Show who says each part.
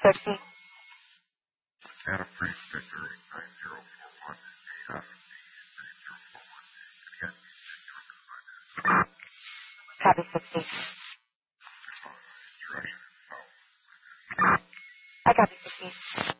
Speaker 1: 60.
Speaker 2: Adam Frank Victor 9041.
Speaker 1: Copy 60.
Speaker 2: Direction.
Speaker 1: I copy 60.